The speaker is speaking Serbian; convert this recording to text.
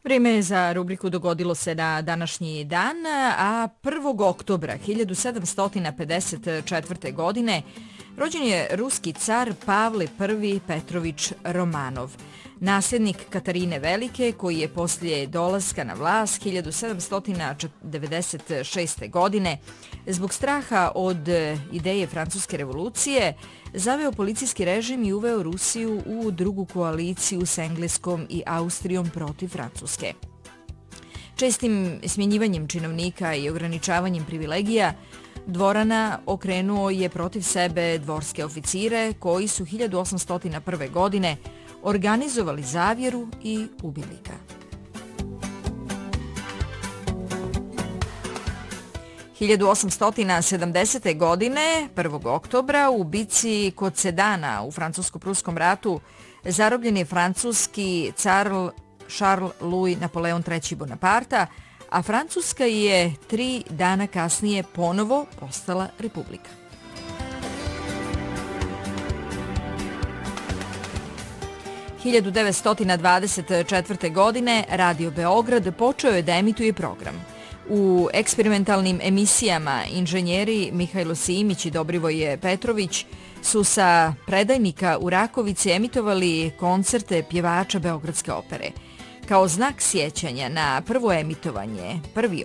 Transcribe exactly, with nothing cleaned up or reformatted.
Vrijeme je za rubriku Dogodilo se na današnji dan, a prvog oktobra hiljadu sedamsto pedeset četvrte. godine rođen je ruski car Pavle I Petrović Romanov, nasljednik Katarine Velike, koji je poslije dolaska na vlast hiljadu sedamsto devedeset šeste. godine zbog straha od ideje Francuske revolucije zaveo policijski režim i uveo Rusiju u drugu koaliciju s Engleskom i Austrijom protiv Francuske. Čestim smjenjivanjem činovnika i ograničavanjem privilegija dvorana okrenuo je protiv sebe dvorske oficire koji su hiljadu osamsto prve. godine organizovali zavjeru i ubili ga. hiljadu osamsto sedamdesete. godine, prvog oktobra, u bici kod Sedana u Francusko-pruskom ratu zarobljen je francuski car Charles Louis Napoleon treći Bonaparta, a Francuska je tri dana kasnije ponovo postala republika. hiljadu devetsto dvadeset četvrte. godine Radio Beograd počeo je da emituje program. U eksperimentalnim emisijama inženjeri Mihajlo Simić i Dobrivoje Petrović su sa predajnika u Rakovici emitovali koncerte pjevača Beogradske opere. Kao znak sjećanja na prvo emitovanje, prvi